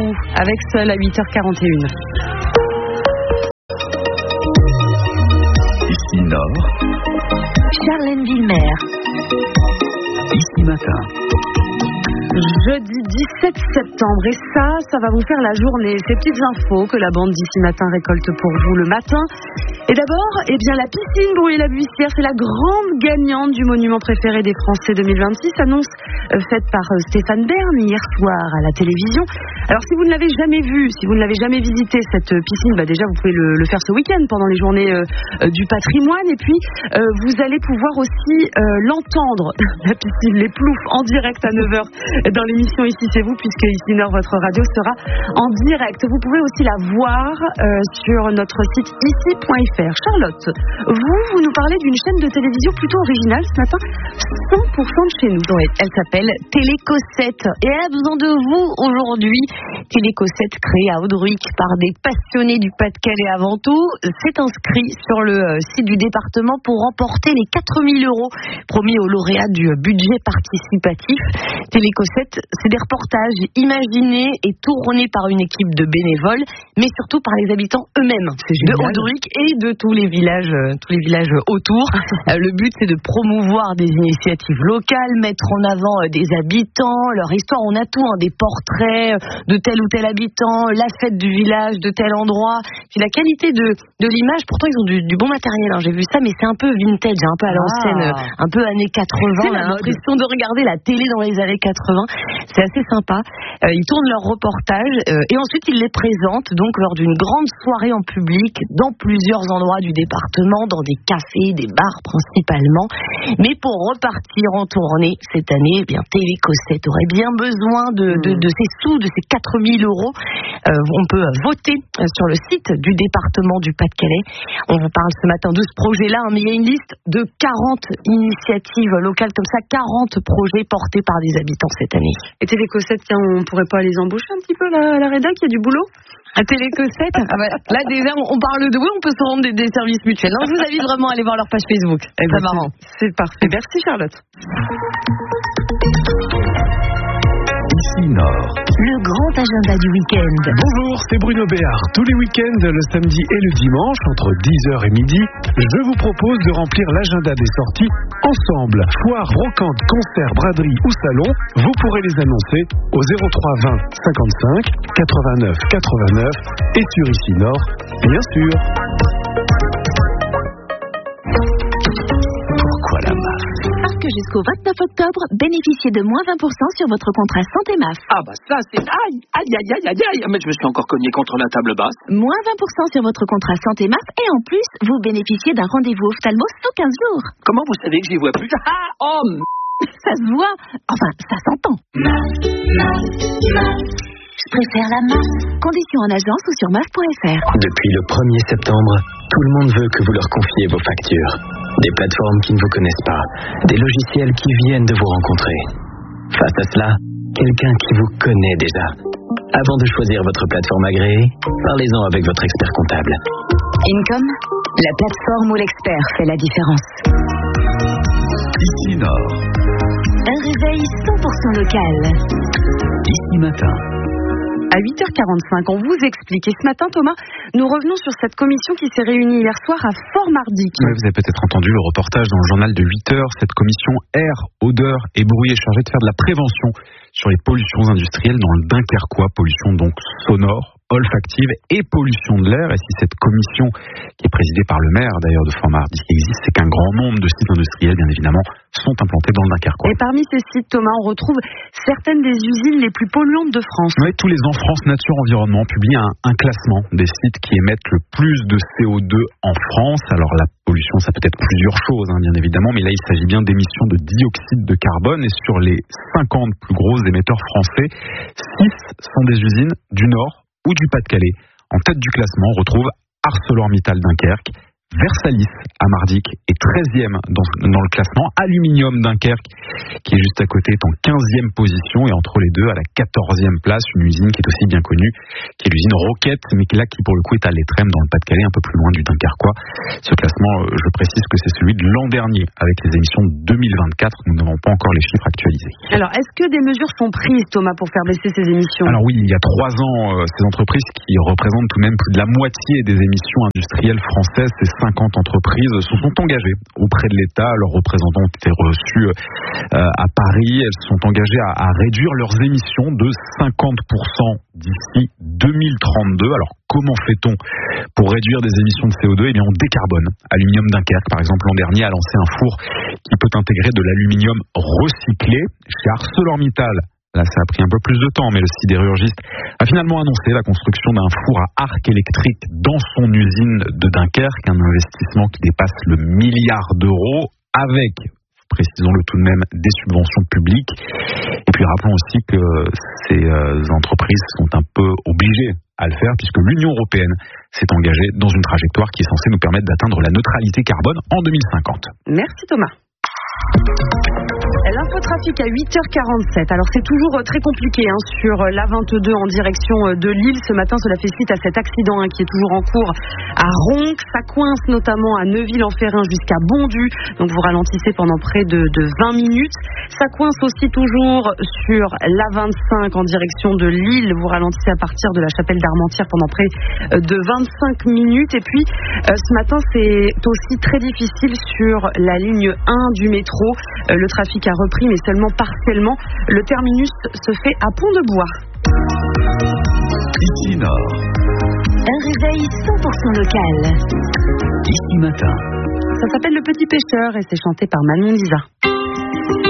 vous avec Seul à 8h41. Ici Nord, Charlène Villemer. Ici Matin. Jeudi 17 septembre, et ça va vous faire la journée. Ces petites infos que la bande d'Ici Matin récolte pour vous le matin. Et d'abord, la piscine Bruyères-la-Buissière, c'est la grande gagnante du monument préféré des Français 2026. Annonce faite par Stéphane Bern hier soir à la télévision. Alors si vous ne l'avez jamais vue, si vous ne l'avez jamais visité cette piscine, déjà vous pouvez le faire ce week-end pendant les journées du patrimoine. Et puis vous allez pouvoir aussi l'entendre, la piscine, les ploufs en direct à 9h dans l'émission Ici c'est vous, puisque Ici Nord, votre radio sera en direct. Vous pouvez aussi la voir sur notre site ici.fr. Charlotte, vous nous parlez d'une chaîne de télévision plutôt originale ce matin, 100% de chez nous. Oui, elle s'appelle Téléco7 et elle a besoin de vous aujourd'hui. Téléco7, créée à Audruic par des passionnés du Pas-de-Calais avant tout, s'est inscrit sur le site du département pour remporter les 4 000 € promis aux lauréats du budget participatif. Téléco7, c'est des reportages imaginés et tournés par une équipe de bénévoles, mais surtout par les habitants eux-mêmes de Audruic et de tous les villages autour. Le but, c'est de promouvoir des initiatives locales, mettre en avant des habitants, leur histoire. On a tout, des portraits de tel ou tel habitant, la fête du village, de tel endroit. Puis la qualité de l'image, pourtant ils ont du bon matériel, j'ai vu ça, mais c'est un peu vintage, un peu à l'ancienne, un peu années 80. On a l'impression de regarder la télé dans les années 80. C'est assez sympa. Ils tournent leurs reportages et ensuite ils les présentent donc lors d'une grande soirée en public dans plusieurs endroits du département, dans des cafés, des bars principalement. Mais pour repartir en tournée cette année, Téléco7 aurait bien besoin de ces sous, de ces 4 000 €. On peut voter sur le site du département du Pas-de-Calais. On vous parle ce matin de ce projet-là, mais il y a une liste de 40 initiatives locales comme ça, 40 projets portés par des habitants cette année. Et Téléco7, on pourrait pas les embaucher un petit peu à la rédac, il y a du boulot? À Téléco7, là déjà on parle de on peut se rendre des services mutuels. Non, je vous invite vraiment à aller voir leur page Facebook. C'est marrant. C'est parfait. Merci Charlotte. Ici Nord. Le grand agenda du week-end. Bonjour, c'est Bruno Béard. Tous les week-ends, le samedi et le dimanche, entre 10h et midi, je vous propose de remplir l'agenda des sorties ensemble. Foire, brocante, concert, braderie ou salon, vous pourrez les annoncer au 03 20 55 89 89 et sur Ici Nord, bien sûr. Pourquoi la MAF? Parce que jusqu'au 29 octobre, bénéficiez de moins 20% sur votre contrat santé MAF. Ah ça c'est... Aïe, mais je me suis encore cogné contre la table basse. Moins 20% sur votre contrat santé MAF et en plus, vous bénéficiez d'un rendez-vous ophtalmo sous 15 jours. Comment vous savez que j'y vois plus? Ça se voit, enfin ça s'entend. Je préfère la MAF. Conditions en agence ou sur MAF.fr. Depuis le 1er septembre, tout le monde veut que vous leur confiez vos factures. Des plateformes qui ne vous connaissent pas, des logiciels qui viennent de vous rencontrer. Face à cela, quelqu'un qui vous connaît déjà. Avant de choisir votre plateforme agréée, parlez-en avec votre expert comptable. Income, la plateforme où l'expert fait la différence. Ici Nord. Un réveil 100% local. Ici Matin. À 8h45, on vous explique. Et ce matin, Thomas, nous revenons sur cette commission qui s'est réunie hier soir à Fort-Mardic. Oui, vous avez peut-être entendu le reportage dans le journal de 8h. Cette commission air, odeur et bruit est chargée de faire de la prévention sur les pollutions industrielles dans le Dunkerquois. Pollution donc sonore, olfactive et pollution de l'air. Et si cette commission, qui est présidée par le maire d'ailleurs de Fort-Mardic, existe, c'est qu'un grand nombre de sites industriels, bien évidemment, sont implantés dans le Dunkerquois. Et parmi ces sites, Thomas, on retrouve certaines des usines les plus polluantes de France. Oui, tous les ans, France Nature Environnement publie un classement des sites qui émettent le plus de CO2 en France. Alors la pollution, ça peut être plusieurs choses, bien évidemment, mais là il s'agit bien d'émissions de dioxyde de carbone. Et sur les 50 plus gros émetteurs français, 6 sont des usines du Nord ou du Pas-de-Calais. En tête du classement, on retrouve ArcelorMittal Dunkerque, Versalis à Mardic est 13e dans le classement. Aluminium Dunkerque, qui est juste à côté, est en 15e position. Et entre les deux, à la 14e place, une usine qui est aussi bien connue, qui est l'usine Roquette, mais qui pour le coup est à l'Étrême, dans le Pas-de-Calais, un peu plus loin du Dunkerquois. Ce classement, je précise que c'est celui de l'an dernier, avec les émissions de 2024. Nous n'avons pas encore les chiffres actualisés. Alors, est-ce que des mesures sont prises, Thomas, pour faire baisser ces émissions? Alors oui, il y a 3 ans, ces entreprises qui représentent tout de même plus de la moitié des émissions industrielles françaises, ces 50 entreprises se sont engagées auprès de l'État. Leurs représentants ont été reçus à Paris. Elles se sont engagées à réduire leurs émissions de 50% d'ici 2032. Alors comment fait-on pour réduire des émissions de CO2? Eh bien, on décarbone. Aluminium Dunkerque, par exemple, l'an dernier a lancé un four qui peut intégrer de l'aluminium recyclé. Chez ArcelorMittal, là, ça a pris un peu plus de temps, mais le sidérurgiste a finalement annoncé la construction d'un four à arc électrique dans son usine de Dunkerque, un investissement qui dépasse le 1 milliard d'euros avec, précisons-le tout de même, des subventions publiques. Et puis rappelons aussi que ces entreprises sont un peu obligées à le faire puisque l'Union européenne s'est engagée dans une trajectoire qui est censée nous permettre d'atteindre la neutralité carbone en 2050. Merci Thomas. L'infotrafic à 8h47. Alors c'est toujours très compliqué sur l'A22 en direction de Lille. Ce matin, cela fait suite à cet accident qui est toujours en cours à Ronc. Ça coince notamment à Neuville-en-Ferrin jusqu'à Bondu. Donc vous ralentissez pendant près de 20 minutes. Ça coince aussi toujours sur l'A25 en direction de Lille. Vous ralentissez à partir de la Chapelle d'Armentières pendant près de 25 minutes. Et puis ce matin, c'est aussi très difficile sur la ligne 1 du métro. Le trafic a repris, mais seulement partiellement. Le terminus se fait à Pont-de-Bois. Ici Nord. Un réveil 100% local. Ici Matin. Ça s'appelle Le Petit Pêcheur et c'est chanté par Manon Lisa.